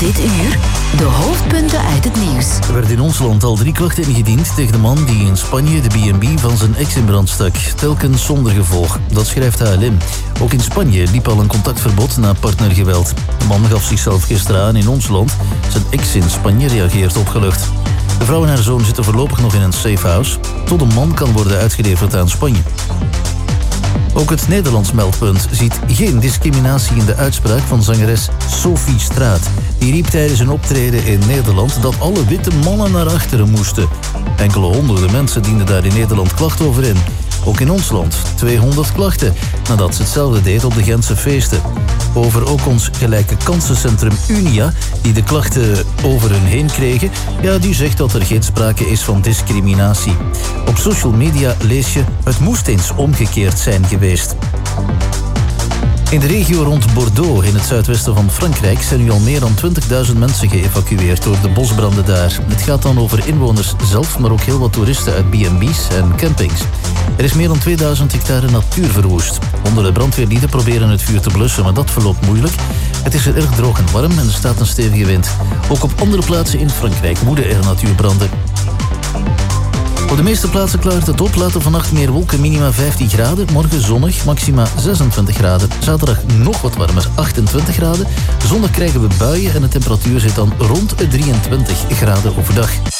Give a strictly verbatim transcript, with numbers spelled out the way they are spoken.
Dit uur de hoofdpunten uit het nieuws. Er werden in ons land al drie klachten ingediend tegen de man die in Spanje de B en B van zijn ex in brand stak. Telkens zonder gevolg. Dat schrijft H L M. Ook in Spanje liep al een contactverbod na partnergeweld. De man gaf zichzelf gisteren aan in ons land. Zijn ex in Spanje reageert opgelucht. De vrouw en haar zoon zitten voorlopig nog in een safe house. Tot een man kan worden uitgeleverd aan Spanje. Ook het Nederlands meldpunt ziet geen discriminatie in de uitspraak van zangeres Sophie Straat. Die riep tijdens een optreden in Nederland dat alle witte mannen naar achteren moesten. Enkele honderden mensen dienden daar in Nederland klachten over in. Ook in ons land tweehonderd klachten, nadat ze hetzelfde deed op de Gentse feesten. Over ook ons gelijke kansencentrum Unia, die de klachten over hun heen kregen, ja, die zegt dat er geen sprake is van discriminatie. Op social media lees je: het moest eens omgekeerd zijn geweest. In de regio rond Bordeaux, in het zuidwesten van Frankrijk, zijn nu al meer dan twintigduizend mensen geëvacueerd door de bosbranden daar. Het gaat dan over inwoners zelf, maar ook heel wat toeristen uit B en B's en campings. Er is meer dan tweeduizend hectare natuur verwoest. Honderden brandweerlieden proberen het vuur te blussen, maar dat verloopt moeilijk. Het is er erg droog en warm en er staat een stevige wind. Ook op andere plaatsen in Frankrijk woeden er natuurbranden. Op de meeste plaatsen klaart het op. Later vannacht meer wolken, minima vijftien graden. Morgen zonnig, maxima zesentwintig graden. Zaterdag nog wat warmer, achtentwintig graden. Zondag krijgen we buien en de temperatuur zit dan rond drieëntwintig graden overdag.